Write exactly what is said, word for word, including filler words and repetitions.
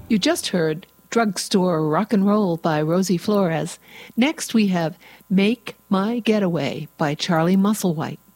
You just heard Drugstore Rock and Roll by Rosie Flores. Next we have Make My Getaway by Charlie Musselwhite.